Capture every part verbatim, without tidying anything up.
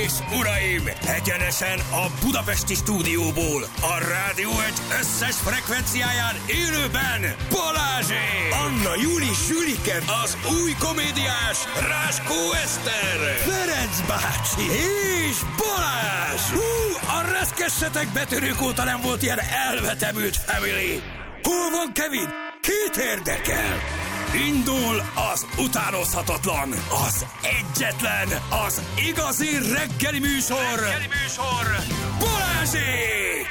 és uraim, egyenesen a budapesti stúdióból, a Rádió egy összes frekvenciáján élőben Balázsék! Anna Júli Sülike, az új komédiás Ráskó Eszter, Ferenc bácsi és Balázs! Hú, a reszkessetek betörők óta nem volt ilyen elvetemült family! Hol van Kevin? Két érdekel! Indul az utánozhatatlan, az egyetlen, az igazi reggeli műsor, reggeli műsor, Balázsék!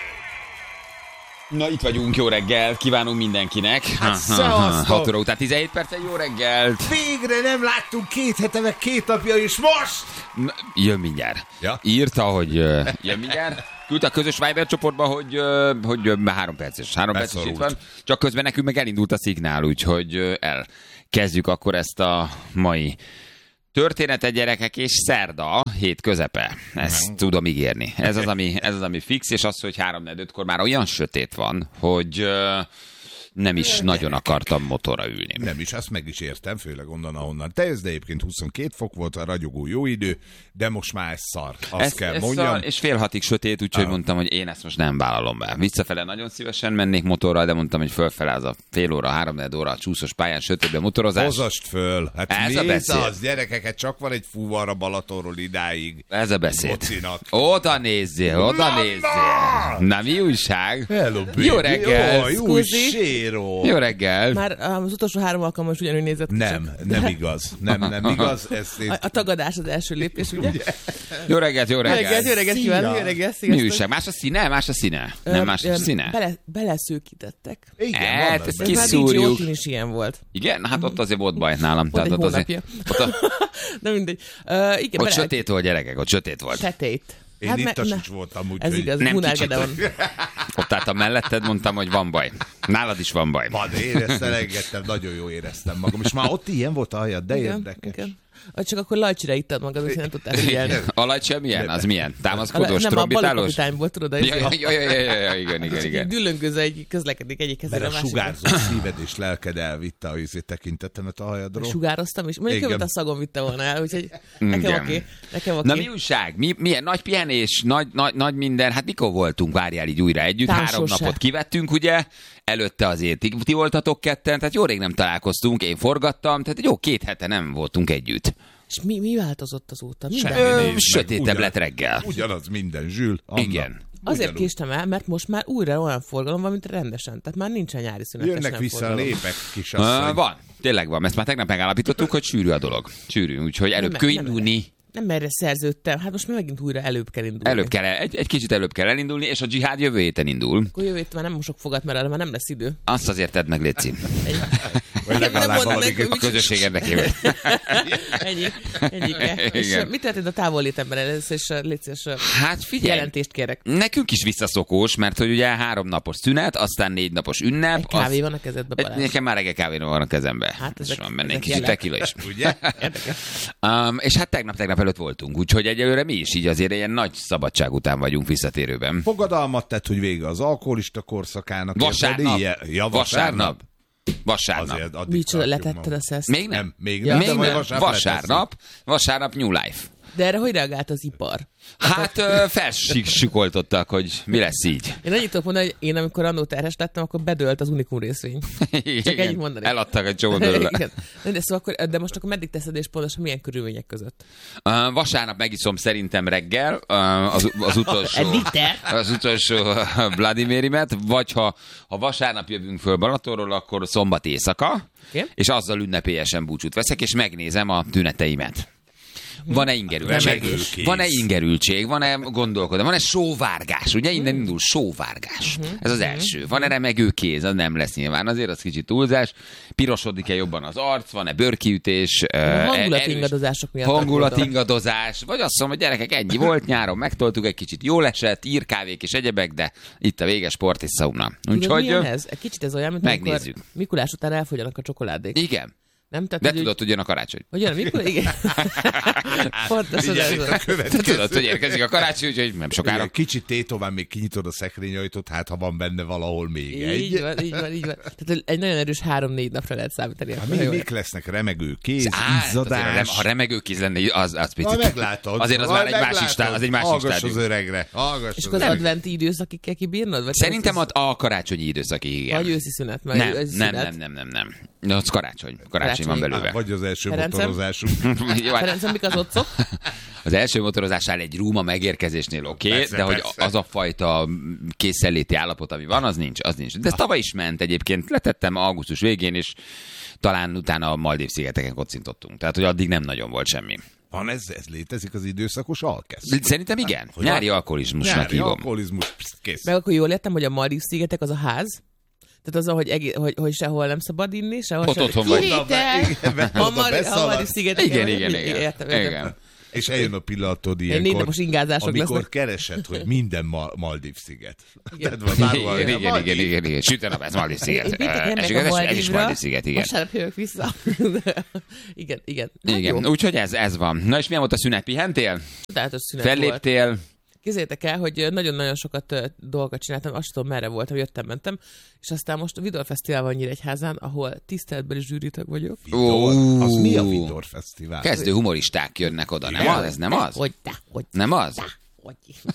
Na, itt vagyunk, jó reggel, kívánunk mindenkinek. Hát szevasztok! hat óra után tizenhét percen, jó reggelt. Végre nem láttunk két hete, meg két napja, és most! Na, jön mindjárt. Ja? Írta, hogy uh, jön mindjárt. Küldte a közös Viber csoportba, hogy, uh, hogy uh, már három perces. Három perces itt van. Csak közben nekünk meg elindult a szignál, úgyhogy uh, elkezdjük akkor ezt a mai történetet, gyerekek, és szerda, hét közepe. Ezt nem tudom ígérni. Ez az, ami, ez az, ami fix, és az, hogy három ötkor már olyan sötét van, hogy uh, nem is nagyon akartam motorra ülni. Nem is, azt meg is értem, főleg onnan, ahonnan te jössz, de egyébként huszonkét fok volt a ragyogó jó idő, de most már ez szar, azt ez, kell ez mondjam. Szar, és fél hatig sötét, úgyhogy ah. mondtam, hogy én ezt most nem vállalom be. Visszafele nagyon szívesen mennék motorral, de mondtam, hogy fölfele az a fél óra, három óra a csúszos pályán sötétben motorozás. Hozast föl, hát ez a beszéd. Az, gyerekeket, csak van egy fúvar a Balatonról idáig. Ez a beszéd. Bocinak. Oda nézzél, oda nézzél. Na, mi újság? Hello, baby. Jó reggel. Jó, jó séro. Jó reggel. Már az utolsó három alkalommal is ugyanúgy nézett. Nem, nem igaz. Nem, nem igaz. Ezt én... a, a tagadás az első lépés, ugye? Jó reggelt, jó reggelt. Jó reggelt, jó reggelt kívánok, jó reggelt, sziasztok. Mi újság? Más a színe? Más a színe? Ö, nem más a színe? Bele, beleszőkítettek. Igen, hát, ezt kiszúrjuk. Már is ilyen volt. Igen? Hát ott azért volt baj nálam. Ott egy ott hónapja. Azért, ott a... De mindegy. Uh, igen, ott bele... sötét volt, gyerekek, ott sötét volt. Sötét. Én hát itt a me... sics voltam, úgy, ez hogy... igaz, nem kicsit. Ott álltam melletted, mondtam, hogy van baj. Nálad is van baj. Van, éreztem, engedtem, nagyon jó éreztem magam. És már ott ilyen volt a hajad, de igen, érdekes. Igen. Csak akkor lajcsira ittad magad, hogy nem tudtál figyelni. A lajcsa milyen? Az milyen? Támaszkodós, nem, trombitálós? Nem, a balikapitány volt, tudod? Ja, ja, ja, ja, ja, ja, igen, igen, igen. Düllöngőző egy közlekedik egyik kezére a másikra. Mert a sugárzó szíved és lelked elvitte a izé tekintetemet a hajadról. Sugároztam is. Mondjuk hogy a szagon vitte volna el, úgyhogy nekem oké. Nekem oké. Na mi újság? Mi, milyen nagy pihenés, nagy, nagy, nagy minden. Hát mikor voltunk, várjál így újra együtt? Társose. Három napot kivettünk, ugye? Előtte azért ti, ti voltatok ketten, tehát jó rég nem találkoztunk, én forgattam, tehát jó két hete nem voltunk együtt. És mi, mi változott azóta? Ö, sötétebb lett reggel. Ugyanaz minden, Zsül. Anna. Igen. Azért Ugyanúgy. Késtem el, mert most már újra olyan forgalom van, mint rendesen. Tehát már nincsen nyári szünetes. Jönnek vissza forgalom. a népek, kisasszony. Uh, van, tényleg van. Ezt már tegnap megállapítottuk, hogy sűrű a dolog. Sűrű, úgyhogy előbb kell indulni. Nem erre szerződtem. Hát most már megint újra előbb kell indulni. Előbb kell, egy, egy kicsit előbb kell elindulni, és a dzsihád jövő héten indul. Akkor jövő héten már nem mosok fogat, mert arra már nem lesz idő. Azt azért tedd meg, Léci. A közösség érdekében. Ennyi. Ennyike. És mit történt a távollétemben először, és Léci, és hát figyelj, jelentést kérek. Nekünk is visszaszokós, mert hogy ugye három napos szünet, aztán négy napos ünnep. Egy kávé az... van a kezedben, Balázs. Nekem már reggel kávé van a kezemben. Hát ezek, és van benne egy ezek kicsit tequila is. Ugye? um, és hát tegnap-tegnap előtt voltunk, úgyhogy egyelőre mi is így azért ilyen nagy szabadság után vagyunk visszatérőben. Fogadalmat tett, hogy vége az alkoholista korszakának. Vasárnap. Ja, vasárnap. Vasárnap. Micsoda, letetted a szeszt? Még nem. nem még ja. nem. Még nem. Vasárnap, vasárnap, vasárnap New Life. De erre hogy reagált az ipar? Hát felsikoltottak, hogy mi lesz így. Én annyit tudok mondani, hogy én amikor annó terhes lettem, akkor bedőlt az Unikum részvény. Csak ennyit mondani. Eladtak egy csomó belőle. De, szóval akkor, de most akkor meddig teszed, és pontosan milyen körülmények között? Uh, vasárnap megiszom szerintem reggel uh, az, az utolsó, az utolsó Vladimirimet, vagy ha, ha vasárnap jövünk föl Balatonról, akkor szombat éjszaka, okay. És azzal ünnepélyesen búcsút veszek, és megnézem a tüneteimet. Van-e ingerültség? Van-e ingerültség? Van-e gondolkodás? Van-e sóvárgás? Ugye innen indul sóvárgás. Ez az első. Van-e remegő kéz? Az nem lesz nyilván. Azért az kicsit túlzás. Pirosodik-e jobban az arc? Van-e bőrkiütés? Hangulatingadozások miatt. Hangulatingadozás. Vagy azt mondom, hogy gyerekek, ennyi volt nyáron, megtoltuk egy kicsit, jól esett, írkávék és egyebek, de itt a vége sport és szauna. Úgyhogy ez? Kicsit ez olyan, mint megnézzük. amikor Mikulás után elfogyjanak a csokoládék. Igen. Nem? Tehát, de tudod, hogy jön a karácsony. Hogy jön, mikor? Igen. Pontosan ez van. Tudod, hogy érkezik a karácsony, úgyhogy nem sokára. Kicsit tétován még kinyitod a szekrényajtót, hát ha van benne valahol még így egy. Így van, így van, így van. Tehát egy nagyon erős három-négy napra lehet számítani. Hát mi, mik lesznek? Remegő kéz, Á, izzadás. Ha remegő kéz lenne, az, az picit. Ha meglátod. Azért az már egy másik stádium. Az egy másik Hallgass az öregre. Hallgass és akkor az adventi időszakig kell kibírnod? Vagy szerintem az... a karácsonyi időszakig, igen. Vagy őszi szünet. Nem, nem, nem, nem, nem, nem. No, az karácsony. Karácsony, karácsony van belőle. Vagy az első motorozásunk. Ferencem, mik az otcok? Az első motorozásnál egy rúma megérkezésnél oké, okay, de hogy az a fajta készenléti állapot, ami van, az nincs, az nincs. De ez tavaly is ment egyébként, letettem augusztus végén, és talán utána a Maldív-szigeteken kocintottunk. Tehát, hogy addig nem nagyon volt semmi. Van ez, ez létezik az időszakos alkesz? Szerintem igen. Hogy nyári alkoholizmusnak nyári hívom. alkoholizmus, kész. Meg akkor jól értem, hogy a Maldív-szigetek az a ház, tehát az, hogy, egész, hogy, hogy sehol nem szabad inni, sehol ott otthon vagy. A Maldív-szigetek. Igen, igen, igen. Értem, igen. És eljön a pillanatod ilyenkor, amikor lesznek. keresed, hogy minden ma- Maldív-sziget. Igen, igen, igen, igen, igen, igen. Süt a nap, ez Maldív-sziget. Ez is Maldív-sziget, igen. Vasárnap jövök vissza. Igen, igen. Igen, úgyhogy ez, ez van. Na és milyen volt a szünet? Pihentél? Csodálatos szünet Felléptél? volt. Képzeljétek el, hogy nagyon-nagyon sokat uh, dolgokat csináltam, azt tudom, merre voltam, jöttem, mentem, és aztán most a Vidor Fesztivál van Nyíregyházán, ahol tiszteletbeli zsűritag vagyok. Vidor? Az mi a Vidor Fesztivál? Kezdő humoristák jönnek oda, nem az? Ez nem az? Hogy, de, hogy, nem az? De, hogy.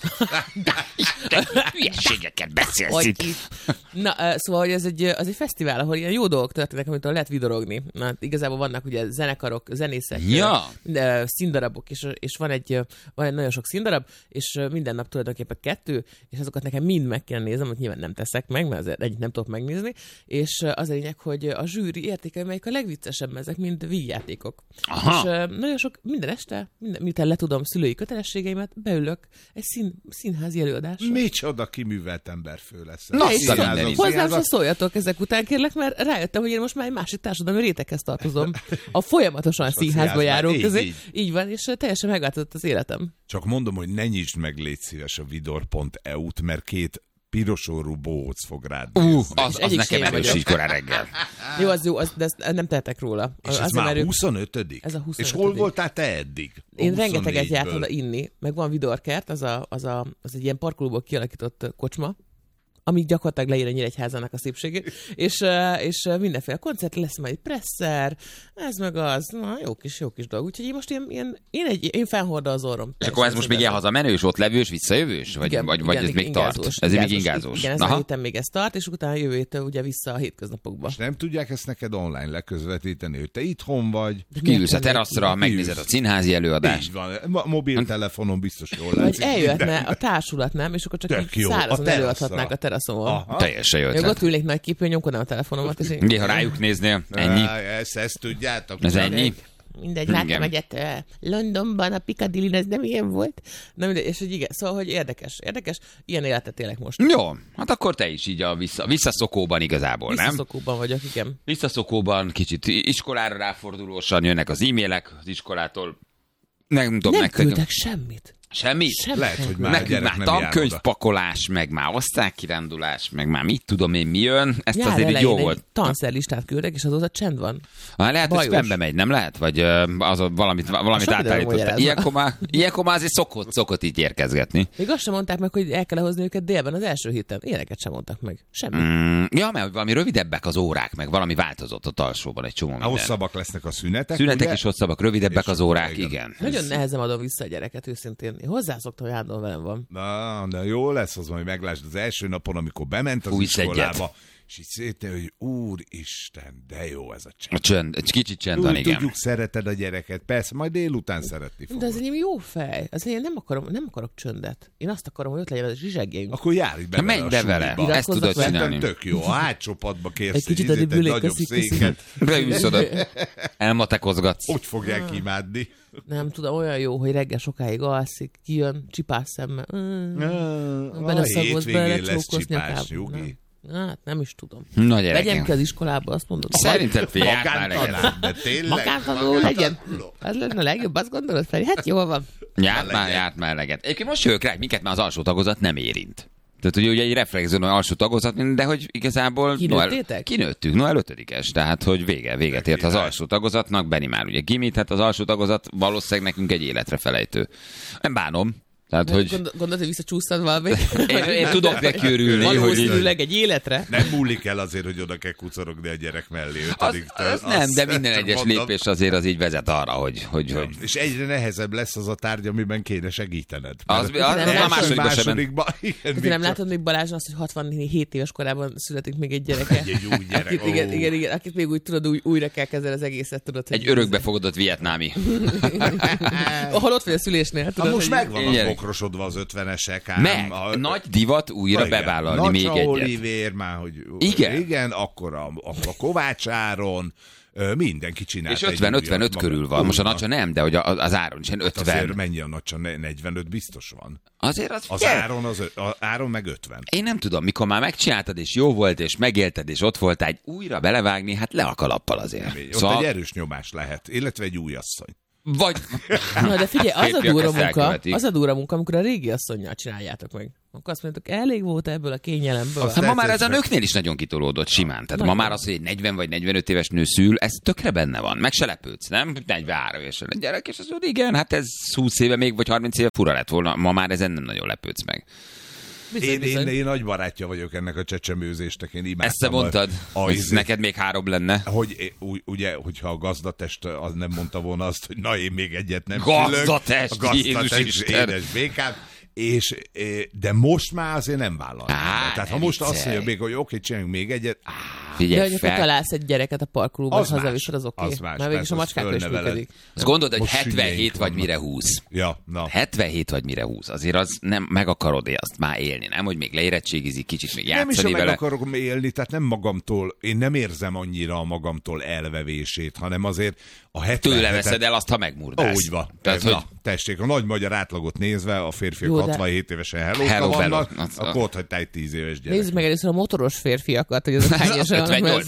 Hülyeségeket beszélsz itt. Na, uh, szóval, hogy ez egy, az egy fesztivál, ahol ilyen jó dolgok történnek, amitől lehet vidorogni. Na, igazából vannak ugye zenekarok, zenészek, ja. uh, színdarabok, és, és van, egy, van egy nagyon sok színdarab, és minden nap tulajdonképpen kettő, és azokat nekem mind meg kell néznem, hogy nyilván nem teszek meg, mert azért egyik nem tudok megnézni, és az a lényeg, hogy a zsűri értékel, melyik a legviccesebb, ezek mind vígjátékok. És uh, nagyon sok, minden este, minden, miután letudom szülői kötelességeimet, beülök egy szín, színházi előadásra. Micsoda kiművelt emberfő lesz. Na, hozzám se szóljatok ezek után, kérlek, mert rájöttem, hogy én most már egy másik társadalmi réteghez tartozom. A folyamatosan színházba járók közé. Így, így van, és teljesen megváltozott az életem. Csak mondom, hogy ne nyisd meg, légy szíves a vidor pont e u-t, mert két pirosorú bohóc fog rád nézni. Uh, az, az nekem erős így korán reggel. Jó, az jó, az, de ezt nem tehetek róla. És ez már erő... huszonötödik? Ez a huszonötödik. És hol voltál te eddig? Én rengeteget jártam oda inni, meg van Vidorkert, az, a, az, a, az egy ilyen parkolóból kialakított kocsma, ami gyakorlatilag leír a Nyíregyházának a szépségét, és, és mindenféle koncert lesz, majd presszer, ez meg az, na, jó kis, jó kis dolog. Úgyhogy én most ilyen, ilyen én, egy, én felhordom az orrom. És akkor ez most még ilyen hazamenős, ott levős, visszajövős? Vagy, igen, vagy, vagy igen, ez még ingázós, tart? Ez ingázós. még ingázós. Igen, ezen a héten még ez tart, és utána jövő héten ugye vissza a hétköznapokba. És nem tudják ezt neked online leközvetíteni, hogy te itthon vagy. Kiülsz a teraszra, megnézed a színházi előadást. Így van, mobiltelefonon biztos jól látszik. Vagy eljöhetne a társulat, nem? És akkor csak szárazon előadhatnák a teraszon. Teljesen jó ötlet. Ott ülnék nagy képen, nyomkodnám a telefonomat. És én... Ha rájuk néznél, ennyi. Ezt, ezt tudjátok. Ez ennyi. Mindegy, láttam egyet Londonban, a Piccadilly, ez nem ilyen volt. Na mindegy, és hogy igen, szóval, hogy érdekes, érdekes, ilyen életet élek most. Jó, hát akkor te is így a vissza, visszaszokóban igazából, nem? Visszaszokóban vagyok, igen. Visszaszokóban, kicsit iskolára ráfordulósan jönnek az e-mailek az iskolától. Nem tudom, nem nektek... küldtek semmit. Semmit? Semmi. Lehet, hogy már Nekünk már tankönyvpakolás, meg már osztálykirándulás, meg már mit tudom én mi jön. Ezt Jár azért így jó volt. Tanszerlistát küldek, és azóta csend van. Ah, lehet, hogy spambe megy, nem lehet? Vagy az valamit, valamit átállított. Ilyenkor már, ilyenkor már azért szokott, szokott így érkezgetni. Még azt sem mondták meg, hogy el kell hozni őket délben az első héten. Ilyeneket sem mondtak meg. Semmi. Mm, ja, mert valami rövidebbek az órák, meg valami változott ott alsóban egy csomó minden. Hosszabbak lesznek a szünetek. Szünetek is hosszabbak, rövidebbek az órák, igen. Nagyon nehezen adom vissza a gyereket, őszintén. Én hozzászoktam, hogy állandóan velem van. Na, de jó lesz az, majd meglásd az első napon, amikor bement az Fújsz iskolába, egyet. És így szépen, hogy úristen, de jó ez a csend. A csend, egy kicsit csend van, igen. Tudjuk, szereted a gyereket, persze, majd délután szeretni fogod. De az egy jó fej. Az én nem, akarom, nem akarok csöndet. Én azt akarom, hogy ott legyen az zsizsegjénk. Akkor járj be vele. Menj be vele, ezt tudod csinálni. Tök jó, a hátsó padba kérsz egy, kicsit egy, egy nagyobb széket. Beülsz oda, elmatekozgatsz. Hogy fogják imádni. Nem tudom, olyan jó, hogy reggel sokáig alszik, kijön, csipás szemmel. Beleszagolsz, belecsókolsz nyakába. Hát nem is tudom. Na, legyen ki az iskolába, azt mondod. Szerinted fél járt már legyen. De tényleg. Magántanuló legyen. Az lenne a legjobb, azt gondolod, Feri? Hát jól van. Járt már, járt már eleget. Egyébként most jövök rá, minket már az alsó tagozat nem érint. Tehát ugye, ugye egy reflexzóna alsó tagozat, de hogy igazából Kinőttétek? Kinőttük, Noel ötödikes, tehát hogy vége, véget ért az alsó tagozatnak, Benni már ugye gimit, hát az alsó tagozat valószínűleg nekünk egy életre felejtő. Nem bánom. Tehát, hogy... Gond, gondolod, hogy visszacsúsztad valamelyik? Én, én tudok neki örülni. Valószínűleg egy életre. Nem múlik el azért, hogy oda kell kucorogni a gyerek mellé. Az, az nem, de minden egyes mondom. Lépés azért az így vezet arra, hogy... hogy, hogy... És egyre nehezebb lesz az a tárgy, amiben kéne segítened. Az, az, az, az a másodikba másodikba, igen, de nem látod még Balázs azt, hogy hatvanhét éves korában születik még egy gyereke? Egy, egy új gyerek. Akit, igen, igen, igen, akit még úgy tudod, új, újra kell kezdeni az egészet, tudod. Egy örökbefogadott vietnámi. Ahol ott vagy a szülésnél. Tudod, most megvan a bokrosodva az ötvenesek. Ám, meg, a... nagy divat újra igen, bevállalni még egyet. Olivér már, hogy igen, igen akkor a, a Kovács Áron, mindenki csinált. És ötven ötvenöt körül van. Most a Nacsa nem, de hogy az Áron is ötven. Hát azért mennyi a Nacsa? negyvenöt biztos van. Azért az, az Áron, az, az Áron meg ötven. Én nem tudom, mikor már megcsináltad, és jó volt, és megélted, és ott voltál, egy újra belevágni, hát le a kalappal azért. Nem, ott szóval... egy erős nyomás lehet, illetve egy új asszony. Vagy... Na, de figyelj, az a durva munka, az a durva munka, amikor a régi asszonnyal csináljátok meg. Akkor azt mondjátok, elég volt ebből a kényelemből. Aztán ma már ez a nőknél is nagyon kitolódott simán. Tehát ma már az, hogy egy negyven vagy negyvenöt éves nő szül, ez tökre benne van. Meg se lepődsz, nem? negyvenhárom évesen egy gyerek, és az úgy, igen, hát ez húsz éve még, vagy harminc éve fura lett volna. Ma már ezen nem nagyon lepődsz meg. Bizony, én, bizony. Én, én nagy barátja vagyok ennek a csecsemőzéstek, én imádtam. Ezt te mondtad, a, hogy a, neked még három lenne. Hogy, ugye, hogyha a gazdatest az nem mondta volna azt, hogy na én még egyet nem gazdatest, szülök. Gazdatest, édes békám. És, de most már azért nem vállalni. Tehát ha most azt mondja még, hogy oké, okay, csináljunk még egyet. Á, figyelj, de hogyha találsz egy gyereket a parkolóban, az hazaviszed, az oké. Okay. Mert végig is a macskákkal is működik. Azt gondolod, hogy hetvenhét vagy mire húsz. Ja, na. hetvenhét vagy mire húsz. Azért az nem meg akarod azt már élni, nem? Hogy még leérettségizik, kicsit még játszani vele. Nem is, vele. meg akarok élni, tehát nem magamtól, én nem érzem annyira a magamtól elvevését, hanem azért a hetvenhetet... Tőle veszed el azt, ha megmurdász. Úgy van. Tehát, na, hogy... tessék, a nagy magyar átlagot nézve, a férfiak jó, hatvanhét évesen hellóka Hello, vannak, bello. akkor ott hagytál egy tíz éves gyerek. Nézzük meg először a motoros férfiakat, hogy az hányesen vannak,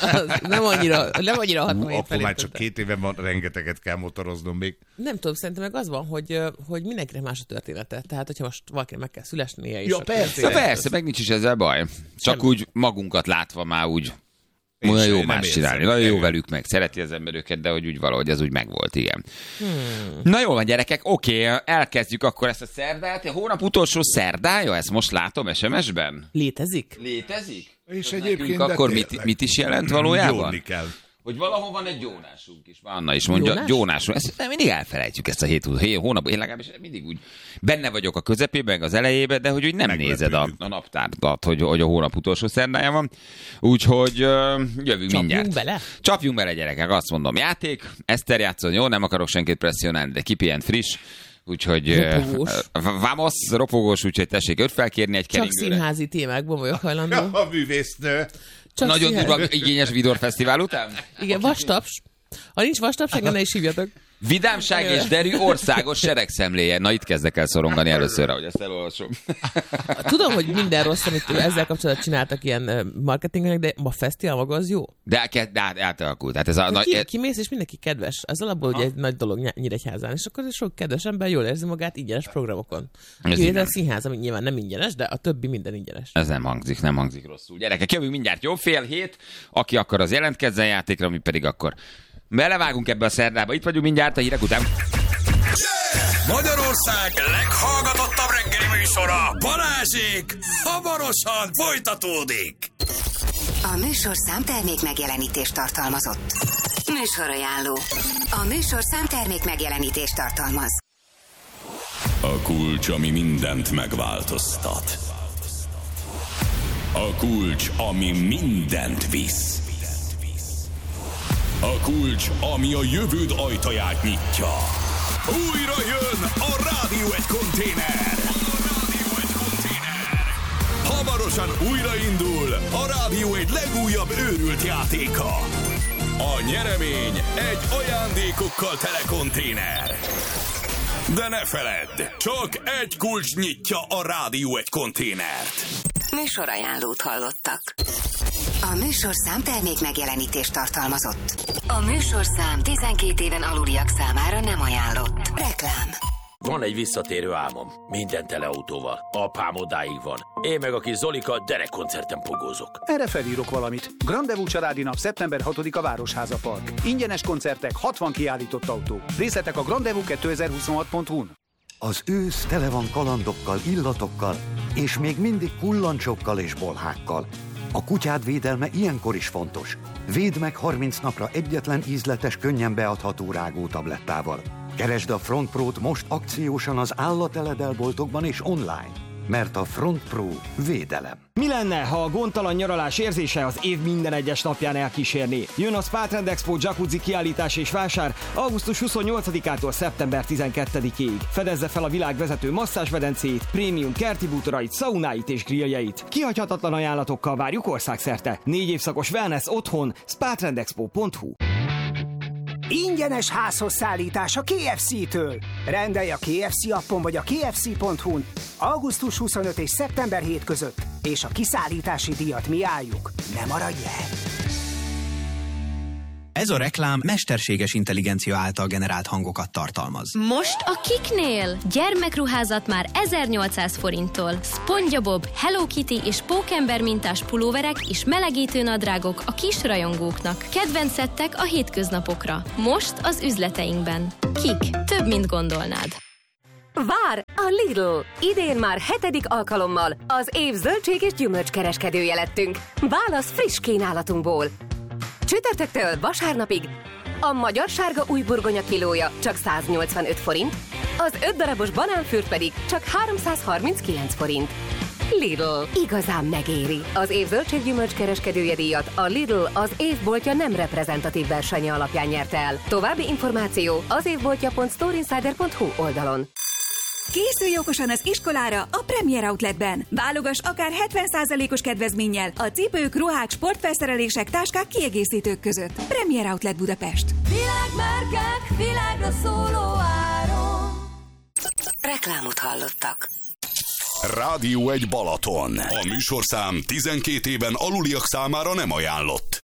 nem annyira, nem annyira hatvanhét Akkor már csak két éven van, rengeteget kell motoroznom még. Nem tudom, szerintem meg az van, hogy, hogy mindenkinek más a története. Tehát, hogyha most valakinek meg kell szülesnie is. Ja, persze, persze, meg nincs is ezzel baj. Csak Semmi. Úgy magunkat látva már úgy olyan jó más csinálni. Nagyon jó velük meg. Szereti az ember őket, de hogy úgy valahogy ez úgy megvolt, igen. Hmm. Na jó van, gyerekek, oké, okay, elkezdjük akkor ezt a szerdát. A hónap utolsó szerdája, ezt most látom es em es-ben. Létezik? Létezik? És egyébként akkor mit, mit is jelent valójában? Jólni kell. Hogy valahol van egy gyónásunk is. Anna is mondja, Jónás? gyónásunk. Ezt nem, mindig elfelejtjük ezt a hét, hét hónap. Én legalábbis mindig úgy benne vagyok a közepében, az elejében, de hogy úgy nem Meglepődünk. nézed a, a naptárat, hogy, hogy a hónap utolsó szerdája van. Úgyhogy uh, jövünk Csapjunk mindjárt. bele? Csapjunk bele, gyerekek. Azt mondom, játék. Eszter játszon, jó, nem akarok senkit presszionálni, de kipihent friss. Úgyhogy ropogós. Uh, vamos, ropogós, úgyhogy tessék őt felkérni egy keringőre. Csak színházi témákban vagyok hajlandó. A művésznő. Csak nagyon durva igényes Vidor Fesztivál után? Igen, vastaps. Ha nincs vastaps, engem ne is hívjatok. Vidámság és derű országos seregszemléje. Na itt kezdek el szorongani először, ahogy ezt elolvasom. Tudom, hogy minden rossz, amit ezzel kapcsolatban csináltak ilyen marketingnek, de a fesztivál maga az jó. De, de át, átalakult. Hát ez a nagy... Ki, kimész, és mindenki kedves. Ez alapból ugye egy nagy dolog Nyíregyházán. És akkor sok kedves ember jól érzi magát ingyenes programokon. Kivétel a színház, ami nyilván nem ingyenes, de a többi minden ingyenes. Ez nem hangzik, nem hangzik rosszul. Gyerekek, jövünk mindjárt jó fél hét. Aki akar, az jelentkezzen játékra, mi pedig akkor belevágunk ebbe a szerdába. Itt vagyunk mindjárt a hírek után. Magyarország leghallgatottabb reggeli műsora, Balázsék, hamarosan folytatódik. A műsorszám termék megjelenítést tartalmazott. Műsorajánló. A műsorszám termék megjelenítést tartalmaz. A kulcs, ami mindent megváltoztat. A kulcs, ami mindent visz. A kulcs, ami a jövőd ajtaját nyitja. Újra jön a Rádió egy konténer. Hamarosan újraindul a Rádió egy legújabb őrült játéka. A nyeremény egy ajándékokkal tele konténer. De ne feledd, csak egy kulcs nyitja a Rádió egy konténert. Műsorajánlót hallottak. A műsorszám termék megjelenítést tartalmazott. A műsorszám tizenkét éven aluliak számára nem ajánlott. Reklám. Van egy visszatérő álmom. Minden tele autóval. Apám odáig van. Én meg a kis Zolika derekkoncerten pogózok. Erre felírok valamit. Grandevú családi nap szeptember hatodika Városháza Park. Ingyenes koncertek, hatvan kiállított autó. Részletek a grandevú kétezer-huszonhat pont hu-n. Az ősz tele van kalandokkal, illatokkal, és még mindig kullancsokkal és bolhákkal. A kutyád védelme ilyenkor is fontos. Védd meg harminc napra egyetlen ízletes, könnyen beadható rágótablettával. Keresd a Front Pro-t most akciósan az állateledelboltokban és online, mert a Front Pro védelem. Mi lenne, ha a gondtalan nyaralás érzése az év minden egyes napján elkísérné? Jön a Spa Trend Expo jacuzzi kiállítás és vásár augusztus huszonnyolcadikától szeptember tizenkettedikéig. Fedezze fel a világ vezető masszázsmedencéit, prémium kerti bútorait, szaunáit és grilljeit. Kihagyhatatlan ajánlatokkal várjuk országszerte. Négy évszakos wellness otthon, spa trend expo pont hu. Ingyenes házhoz szállítás a ká ef cé-től. Rendelj a ká ef cé appon vagy a ká ef cé pont hu-n augusztus huszonötödike és szeptember hetedike között, és a kiszállítási díjat mi álljuk. Ne maradj el! Ez a reklám mesterséges intelligencia által generált hangokat tartalmaz. Most a Kiknél! Gyermekruházat már ezernyolcszáz forinttól. SpongeBob, Hello Kitty és Pókember mintás pulóverek és melegítő nadrágok a kis rajongóknak. Kedvenc szettek a hétköznapokra. Most az üzleteinkben. Kik. Több, mint gondolnád. Vár a Lidl! Idén már hetedik alkalommal az év zöldség és gyümölcskereskedője lettünk. Válasz friss kínálatunkból. Csütörtöktől vasárnapig a magyar sárga új burgonya kilója csak száznyolcvanöt forint, az öt darabos banánfürt pedig csak háromszázharminckilenc forint. Lidl. Igazán megéri. Az év zöldséggyümölcs kereskedője díjat a Lidl az évboltja nem reprezentatív versenye alapján nyerte el. További információ az évboltja pont storeinsider pont hu oldalon. Készülj okosan az iskolára a Premier Outletben. Válogass akár hetven százalékos kedvezménnyel a cipők, ruhák, sportfelszerelések, táskák, kiegészítők között. Premier Outlet Budapest. Világmárkák, világra szóló áron. Reklámot hallottak. Rádió egy Balaton. A műsorszám tizenkét éven aluliak számára nem ajánlott.